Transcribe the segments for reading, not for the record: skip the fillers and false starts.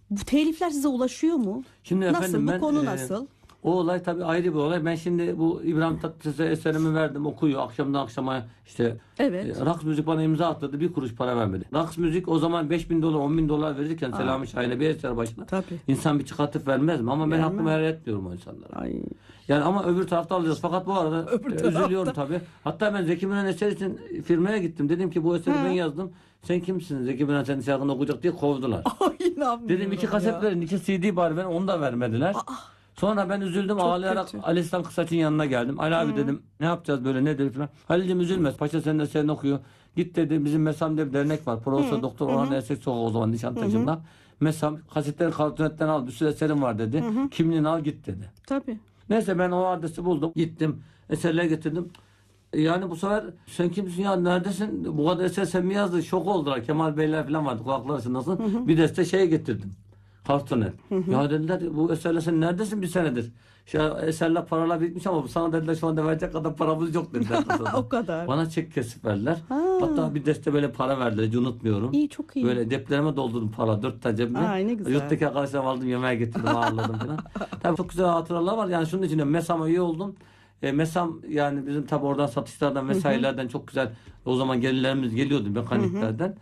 Bu telifler size ulaşıyor mu? Şimdi efendim, nasıl? Bu konu nasıl? O olay tabii ayrı bir olay. Ben şimdi bu İbrahim Tatlıses'e eserimi verdim, okuyor. Akşamdan akşama işte Evet. Raks Müzik bana imza atladı. Bir kuruş para vermedi. Raks Müzik o zaman $5.000, $10.000 verirken Selami Şahin'e bir eser başına. Tabii. İnsan bir çıkartıp vermez mi? Ama ben Vermez. hakkımı helal etmiyorum o insanlara. Ay. Yani ama öbür tarafta alacağız. Fakat bu arada üzülüyorum tabii. Hatta ben Zeki Müren eser için firmaya gittim. Dedim ki bu eseri ben yazdım. Sen kimsin? Zeki Müren senin şarkını okuyacak diye kovdular. Ay, inanmıyorum Dedim 2 kaset ya. verin, 2 CD bari, ben onu da vermediler. Sonra ben üzüldüm, ağlayarak kötü. Ali İhsan Kısaç'ın yanına geldim. Ali abi dedim, ne yapacağız böyle, nedir falan. Halil'cim üzülmez, paşa senin eserini okuyor. Git dedi, bizim Mesam diye bir dernek var. Profesör Doktor Orhan Ersek Soğuk o zaman Nişantaşı'nda. Mesam kasetleri kartonetten al, bir sürü eserim var dedi. Kimliğini al git dedi. Tabii. Neyse ben o adresi buldum. Gittim, eserleri getirdim. Yani bu sefer sen kimsin ya, neredesin? Bu kadar eser sen mi yazdın? Şok oldular. Kemal Beyler falan vardı kulakları arasındasın. Bir deste şey getirdim. Kartonet. Ya dediler, bu eserle sen neredesin bir senedir? Eserler paralar bitmiş ama sana dediler şu anda verecek kadar paramız yok dediler. O kadar. Bana çek kesip verdiler. Hatta bir deste böyle para verdiler, hiç unutmuyorum. İyi, çok iyi. Böyle deplerime doldurdum para, 4 tane cebime. Ay, ne güzel. Yurttaki arkadaşlarım aldım, yemeğe getirdim, ağırladım falan. Tabii çok güzel hatıralar var. Yani şunun için de Mesam'a üye oldum. Mesam yani bizim tabi oradan satışlardan vesairelerden çok güzel o zaman gelirlerimiz geliyordu mekaniklerden.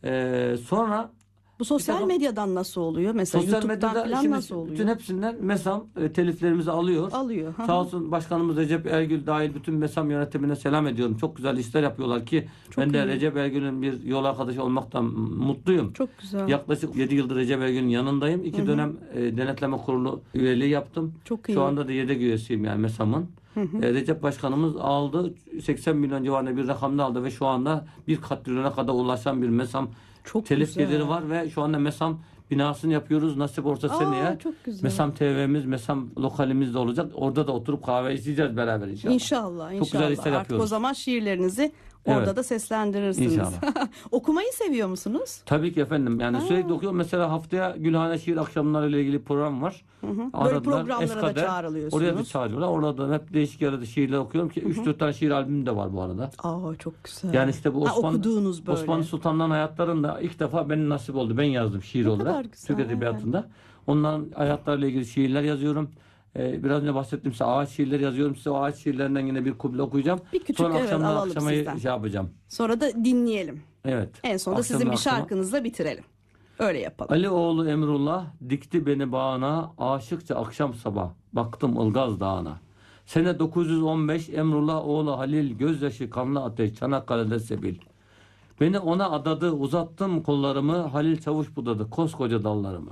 Sonra Bu sosyal medyadan nasıl oluyor? Mesela sosyal YouTube'dan medyada falan şimdi nasıl oluyor? bütün hepsinden Mesam teliflerimizi alıyor. Alıyor. Sağ olsun başkanımız Recep Ergül dahil bütün Mesam yönetimine selam ediyorum. Çok güzel işler yapıyorlar ki Çok ben de iyi. Recep Ergül'ün bir yol arkadaşı olmaktan mutluyum. Çok güzel. Yaklaşık 7 yıldır Recep Ergül'ün yanındayım. 2 dönem denetleme kurulu üyeliği yaptım. Çok iyi. Şu anda da yedek üyesiyim yani Mesam'ın. Recep Başkanımız aldı. 80 milyon civarında bir rakamda aldı ve şu anda 1 katrilyona kadar ulaşan bir Mesam Çok telif güzel. geliri var ve şu anda Mesam binasını yapıyoruz. Nasip olursa seneye. Çok güzel. Mesam TV'miz, Mesam lokalimiz de olacak. Orada da oturup kahve içeceğiz beraber inşallah. İnşallah. Çok güzel işler Artık yapıyoruz. o zaman şiirlerinizi orada Evet. da seslendirirsiniz. İnşallah. Okumayı seviyor musunuz? Tabii ki efendim. Yani sürekli okuyorum. Mesela haftaya Gülhane Şiir Akşamları ile ilgili program var. Böyle programlara da çağrılıyorsunuz. Oraya da çağırıyorlar. Orada da hep değişik yerde şiirler okuyorum ki 3-4 tane şiir albümüm de var bu arada. Çok güzel. Yani işte bu okuduğunuz böyle. Osmanlı Sultanların hayatlarında ilk defa benim nasip oldu. Ben yazdım şiir Ne olarak. kadar güzel. Türk Edebiyatı'nda. Onların hayatlarıyla ilgili şiirler yazıyorum. Biraz önce bahsettim size, ağaç şiirleri yazıyorum. Size o ağaç şiirlerinden yine bir kuble okuyacağım. Bir küçük, sonra evet, akşamdan alalım akşamayı sizden. şey yapacağım. Sonra da dinleyelim. Evet. En sonunda Akşamdan sizin bir akşama. şarkınızla bitirelim. Öyle yapalım. Ali oğlu Emrullah dikti beni bağına, aşıkça akşam sabah baktım Ilgaz Dağı'na. Sene 915 Emrullah oğlu Halil gözyaşı kanlı ateş Çanakkale'de sebil. Beni ona adadı, uzattım kollarımı, Halil Çavuş budadı koskoca dallarımı.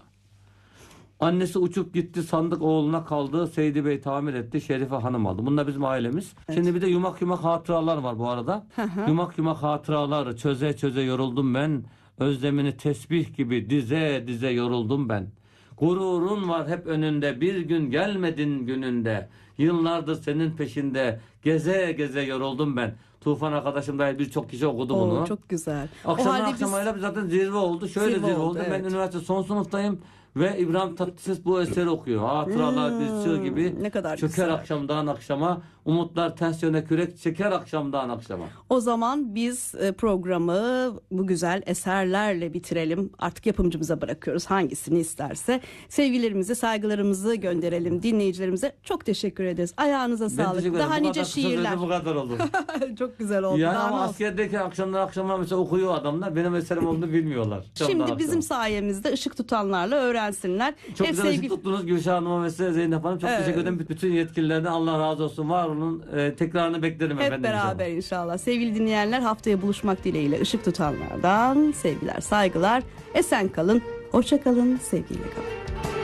Annesi uçup gitti, sandık oğluna kaldı, Seydi Bey tamir etti, Şerife Hanım aldı. Bunlar bizim ailemiz. Evet. Şimdi bir de yumak yumak hatıralar var bu arada. Yumak yumak hatıralar, çöze çöze yoruldum ben. Özlemini tesbih gibi dize dize yoruldum ben. Gururun var hep önünde, bir gün gelmedin gününde. Yıllardır senin peşinde, geze geze yoruldum ben. Tufan arkadaşım dahil birçok kişi okudu bunu. Çok güzel. Akşamdan akşamayla zaten zirve oldu. Şöyle zirve oldu. Evet. Ben üniversite son sınıftayım ve İbrahim Tatlıses bu eseri okuyor. Hatıralar bir sır gibi. Ne kadar çöker güzel. akşamdan akşama. Umutlar ters yöne kürek çeker akşamdan akşama. O zaman biz programı bu güzel eserlerle bitirelim. Artık yapımcımıza bırakıyoruz hangisini isterse. Sevgilerimizi, saygılarımızı gönderelim dinleyicilerimize. Çok teşekkür ederiz. Ayağınıza sağlık. Daha nice şiirler. Bu kadar olur. Çok güzel oldu. Yani Daha ama askerdeki akşamdan akşama mesela okuyor adamlar. Benim eserim olduğunu bilmiyorlar. Şimdi bizim sayemizde ışık tutanlarla öğrensinler. Çok güzel ışık tuttunuz Gülşah Hanım'a ve size Zeynep Hanım. Çok teşekkür ederim. Bütün yetkililerden Allah razı olsun. Var olun. Tekrarını beklerim hep efendim. Hep beraber inşallah. Sevgili dinleyenler, haftaya buluşmak dileğiyle ışık tutanlardan sevgiler, saygılar. Esen kalın, hoşça kalın, sevgiyle kalın.